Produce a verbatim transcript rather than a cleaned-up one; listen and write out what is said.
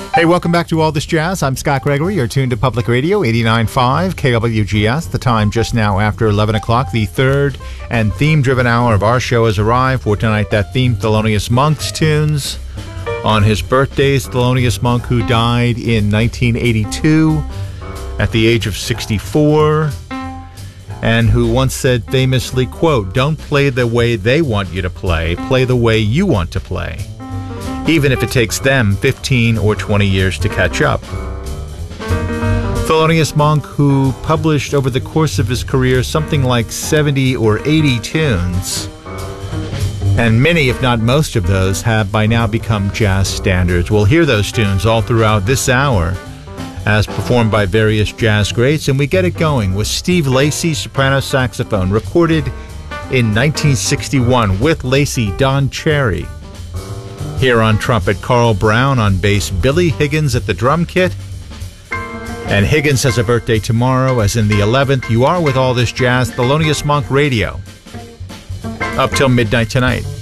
Hey, welcome back to All This Jazz. I'm Scott Gregory. You're tuned to Public Radio, eighty-nine point five K W G S. The time just now after eleven o'clock. The third and theme-driven hour of our show has arrived. For tonight, that theme, Thelonious Monk's tunes. On his birthdays, Thelonious Monk, who died in nineteen eighty-two at the age of sixty-four, and who once said famously, quote, "Don't play the way they want you to play, play the way you want to play, even if it takes them fifteen or twenty years to catch up." Thelonious Monk, who published over the course of his career something like seventy or eighty tunes, and many, if not most of those, have by now become jazz standards. We'll hear those tunes all throughout this hour as performed by various jazz greats, and we get it going with Steve Lacy, soprano saxophone, recorded in nineteen sixty-one with Lacy, Don Cherry. Here on trumpet, Carl Brown; on bass, Billy Higgins at the drum kit. And Higgins has a birthday tomorrow, as in the eleventh. You are with All This Jazz, Thelonious Monk Radio, up till midnight tonight.